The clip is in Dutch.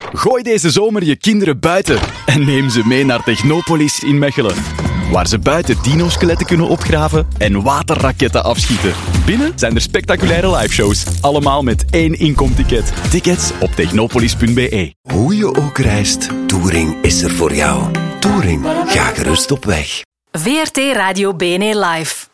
Gooi deze zomer je kinderen buiten en neem ze mee naar Technopolis in Mechelen. Waar ze buiten dino-skeletten kunnen opgraven en waterraketten afschieten. Binnen zijn er spectaculaire liveshows. Allemaal met 1 inkomticket. Tickets op technopolis.be. Hoe je ook reist, Touring is er voor jou. Touring, ga gerust op weg. VRT Radio BNE Live.